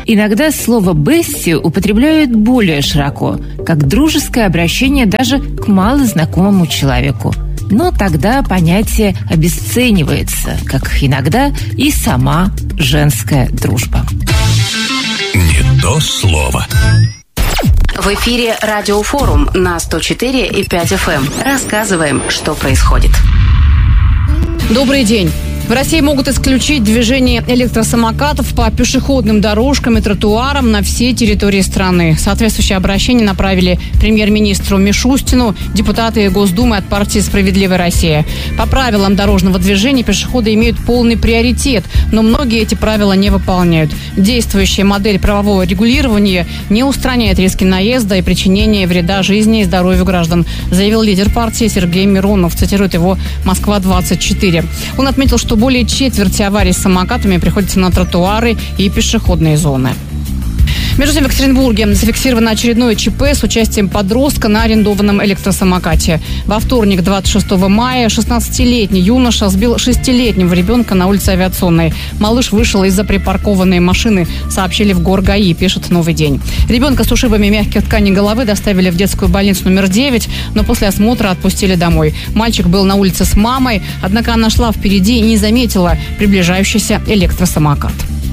Иногда слово «бести» употребляют более широко, как дружеское обращение даже к малознакомому человеку. Но тогда понятие обесценивается, как иногда и сама женская дружба. Не то слово. В эфире Радиофорум на 104,5 FM. Рассказываем, что происходит. Добрый день. В России могут исключить движение электросамокатов по пешеходным дорожкам и тротуарам на всей территории страны. Соответствующее обращение направили премьер-министру Мишустину депутаты Госдумы от партии «Справедливая Россия». По правилам дорожного движения пешеходы имеют полный приоритет, но многие эти правила не выполняют. Действующая модель правового регулирования не устраняет риски наезда и причинения вреда жизни и здоровью граждан, заявил лидер партии Сергей Миронов, цитирует его «Москва-24». Он отметил, что более четверти аварий с самокатами приходится на тротуары и пешеходные зоны. Между тем, в Екатеринбурге зафиксировано очередное ЧП с участием подростка на арендованном электросамокате. Во вторник, 26 мая, 16-летний юноша сбил 6-летнего ребенка на улице Авиационной. Малыш вышел из-за припаркованной машины, сообщили в ГОР-ГАИ, пишет «Новый день». Ребенка с ушибами мягких тканей головы доставили в детскую больницу номер 9, но после осмотра отпустили домой. Мальчик был на улице с мамой, однако она шла впереди и не заметила приближающийся электросамокат.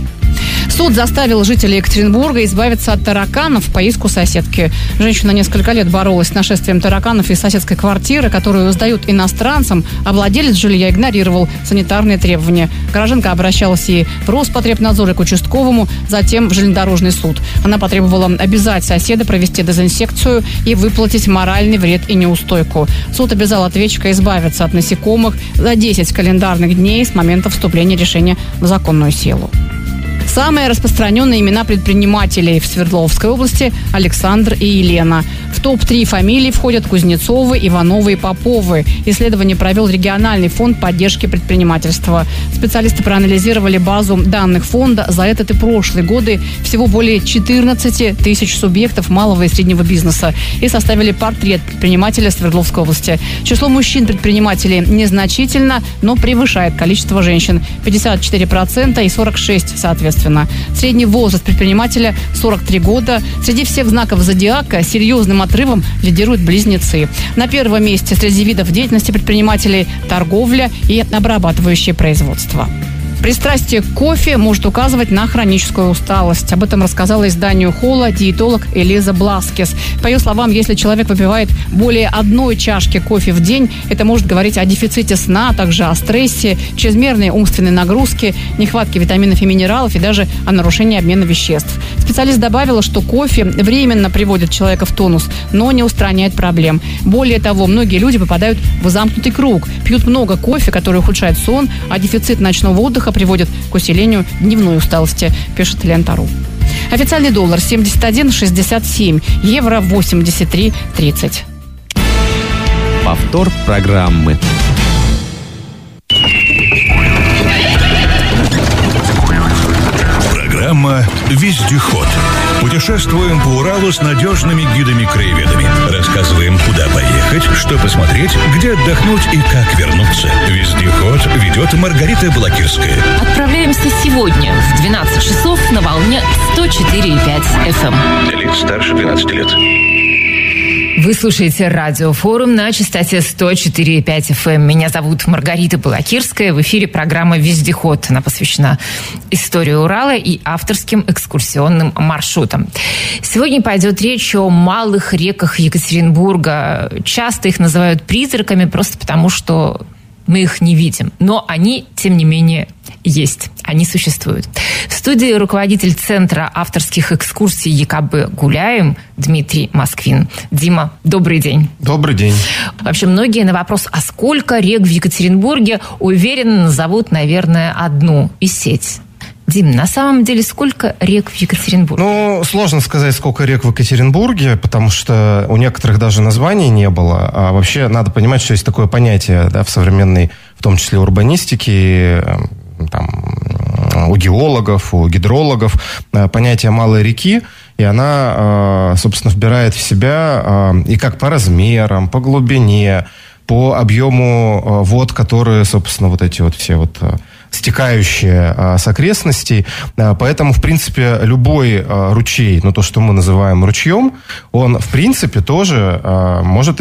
Суд заставил жителей Екатеринбурга избавиться от тараканов по иску соседки. Женщина несколько лет боролась с нашествием тараканов из соседской квартиры, которую сдают иностранцам, а владелец жилья игнорировал санитарные требования. Гражданка обращалась и в Роспотребнадзор, и к участковому, затем в железнодорожный суд. Она потребовала обязать соседа провести дезинсекцию и выплатить моральный вред и неустойку. Суд обязал ответчика избавиться от насекомых за 10 календарных дней с момента вступления решения в законную силу. Самые распространенные имена предпринимателей в Свердловской области – Александр и Елена. В топ-3 фамилий входят Кузнецовы, Ивановы и Поповы. Исследование провел региональный фонд поддержки предпринимательства. Специалисты проанализировали базу данных фонда за этот и прошлые годы, всего более 14 тысяч субъектов малого и среднего бизнеса, и составили портрет предпринимателя Свердловской области. Число мужчин-предпринимателей незначительно, но превышает количество женщин – 54% и 46% соответственно. Средний возраст предпринимателя 43 года. Среди всех знаков зодиака серьезным отрывом лидируют близнецы. На первом месте среди видов деятельности предпринимателей торговля и обрабатывающее производство. Пристрастие к кофе может указывать на хроническую усталость. Об этом рассказала изданию «Холла» диетолог Элиза Бласкес. По ее словам, если человек выпивает более 1 чашки кофе в день, это может говорить о дефиците сна, а также о стрессе, чрезмерной умственной нагрузке, нехватке витаминов и минералов и даже о нарушении обмена веществ. Специалист добавила, что кофе временно приводит человека в тонус, но не устраняет проблем. Более того, многие люди попадают в замкнутый круг, пьют много кофе, который ухудшает сон, а дефицит ночного отдыха приводит к усилению дневной усталости, пишет Лента.ру. Официальный доллар 71,67, евро 83,30. Повтор программы. Программа «Вездеход». Путешествуем по Уралу с надежными гидами-краеведами. Рассказываем, куда поехать, что посмотреть, где отдохнуть и как вернуться. «Вездеход» ведет Маргарита Балакирская. Отправляемся сегодня в 12 часов на волне 104,5 FM. Для лиц старше 12 лет. Вы слушаете Радиофорум на частоте 104,5 FM. Меня зовут Маргарита Балакирская. В эфире программа «Вездеход». Она посвящена истории Урала и авторским экскурсионным маршрутам. Сегодня пойдет речь о малых реках Екатеринбурга. Часто их называют призраками просто потому, что мы их не видим. Но они, тем не менее, есть. Они существуют. В студии руководитель Центра авторских экскурсий ЕКБ «Гуляем» Дмитрий Москвин. Дима, добрый день. Добрый день. Вообще, многие на вопрос, а сколько рек в Екатеринбурге, уверенно назовут, наверное, одну и сеть. Дим, на самом деле, сколько рек в Екатеринбурге? Ну, сложно сказать, сколько рек в Екатеринбурге, потому что у некоторых даже названий не было. А вообще надо понимать, что есть такое понятие, да, в современной, в том числе урбанистике, там, у геологов, у гидрологов, понятие малой реки, и она, собственно, вбирает в себя и как по размерам, по глубине, по объему вод, которые, собственно, вот эти вот все вот стекающие с окрестностей. Поэтому, в принципе, любой ручей, то, что мы называем ручьем, он, в принципе, тоже может